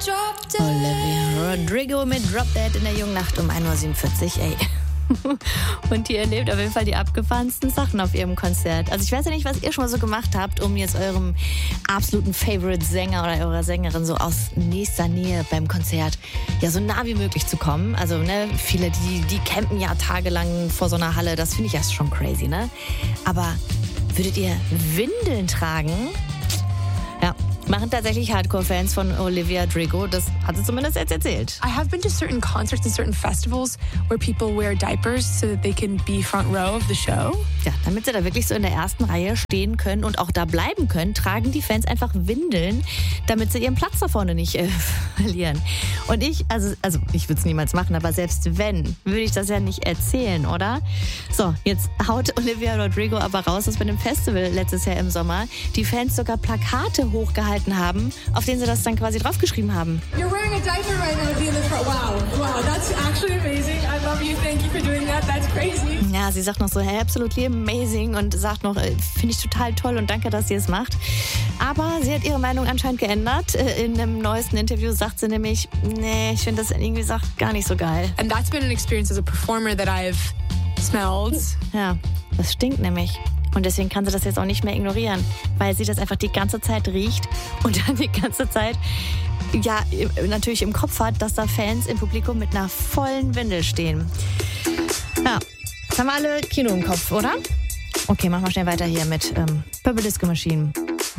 Olivia Rodrigo mit Drop Dead in der jungen Nacht um 1:47 Uhr, ey. Und ihr erlebt auf jeden Fall die abgefahrensten Sachen auf ihrem Konzert. Also ich weiß ja nicht, was ihr schon mal so gemacht habt, um jetzt eurem absoluten Favorite-Sänger oder eurer Sängerin so aus nächster Nähe beim Konzert ja so nah wie möglich zu kommen. Also ne, viele, die campen ja tagelang vor so einer Halle. Das finde ich erst schon crazy, ne? Aber würdet ihr Windeln tragen? Ja, machen tatsächlich Hardcore-Fans von Olivia Rodrigo. Das hat sie zumindest jetzt erzählt. I have been to certain concerts and certain festivals where people wear diapers so that they can be front row of the show. Ja, damit sie da wirklich so in der ersten Reihe stehen können und auch da bleiben können, tragen die Fans einfach Windeln, damit sie ihren Platz da vorne nicht verlieren. Und ich ich würde es niemals machen, aber selbst wenn, würde ich das ja nicht erzählen, oder? So, jetzt haut Olivia Rodrigo aber raus, dass bei dem Festival letztes Jahr im Sommer die Fans sogar Plakate hochgehalten haben, auf denen sie das dann quasi draufgeschrieben haben. You're wearing a diaper right now, be in the front. Wow, that's actually amazing. I love you. Thank you for doing that. That's crazy. Ja, sie sagt noch so, hey, absolutely amazing und sagt noch, finde ich total toll und danke, dass sie es macht. Aber sie hat ihre Meinung anscheinend geändert. In einem neuesten Interview sagt sie nämlich, nee, ich finde das irgendwie gar nicht so geil. And that's been an experience as a performer that I've smelled. Ja, das stinkt nämlich. Und deswegen kann sie das jetzt auch nicht mehr ignorieren, weil sie das einfach die ganze Zeit riecht und dann die ganze Zeit ja natürlich im Kopf hat, dass da Fans im Publikum mit einer vollen Windel stehen. Ja, jetzt haben wir alle Kino im Kopf, oder? Okay, machen wir schnell weiter hier mit Purple Disco Machine.